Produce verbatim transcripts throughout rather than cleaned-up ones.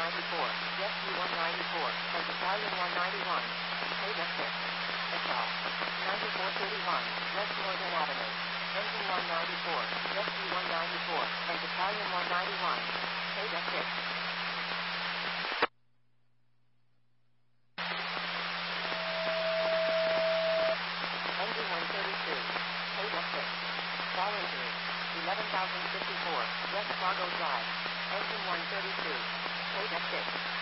ninety-four, Rescue one ninety-four, and Battalion one ninety-one. Paydeck six. Etal. ninety-four thirty-one, West Northern Avenue. Engine one ninety-four, Rescue one ninety-four, and Battalion one ninety-one. Paydeck six. Engine one thirty-two. Paydeck six. Fall injury. eleven thousand fifty-four, West Fargo Drive. Engine one thirty-two. Paydeck six.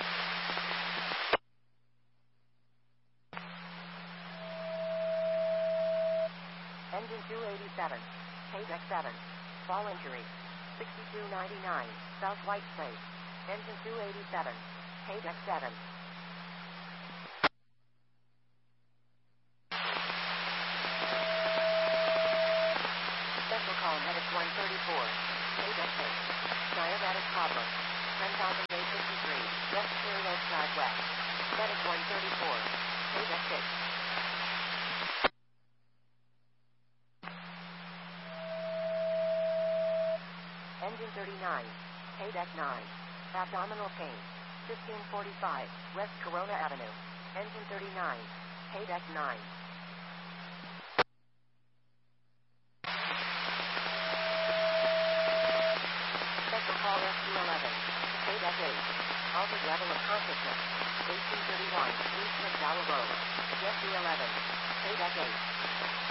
Engine two eighty-seven. Paydeck seven. Fall injury. sixty-two ninety-nine, South White Place. Engine two eighty-seven. Paydeck seven. Special call Medic one thirty-four. Paydeck six. Diabetic problem. ten thousand eight hundred fifty-three, West Clear Road Drive West. Medic one thirty-four. Paydeck six. Engine thirty-nine. Paydeck nine. Abdominal pain. fifteen forty-five, West Corona Avenue. Engine thirty-nine. Paydeck nine. Special call Rescue eleven. Paydeck eight. Altered level of consciousness. eighteen thirty-one, East McDowell Road. Rescue eleven. Paydeck eight.